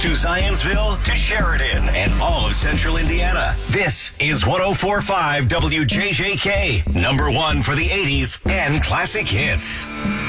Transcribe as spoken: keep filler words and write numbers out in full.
to Zionsville, to Sheridan, and all of Central Indiana. This is one oh four point five W J J K, number one for the eighties and classic hits.